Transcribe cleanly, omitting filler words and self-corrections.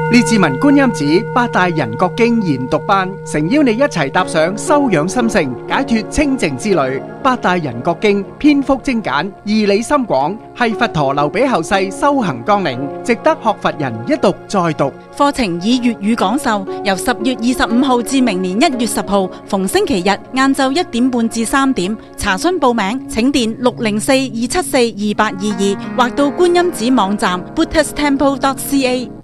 列治文觀音寺八大人覺經研讀班，誠邀你一齊踏上修養心性、解脫清淨之旅。八大人覺經篇幅精簡，義理深廣，係佛陀留俾後世修行綱領，值得學佛人一讀再讀。 課程以粵語講授，由10月25號至明年1月10號，逢星期日晏晝1點半至3點。查詢報名請電604-274-2822，或到觀音寺網站 buddhisttemple.ca。